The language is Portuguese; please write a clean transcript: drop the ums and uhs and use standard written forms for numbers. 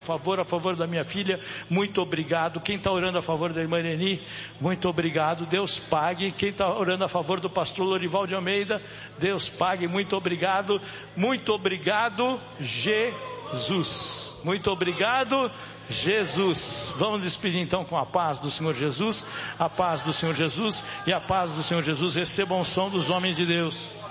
A favor da minha filha, muito obrigado. Quem está orando a favor da irmã Ireni, muito obrigado, Deus pague. Quem está orando a favor do pastor Lorival de Almeida, Deus pague, muito obrigado, Jesus, muito obrigado, Jesus. Vamos despedir então com a paz do Senhor Jesus, a paz do Senhor Jesus, e a paz do Senhor Jesus receba a unção dos homens de Deus.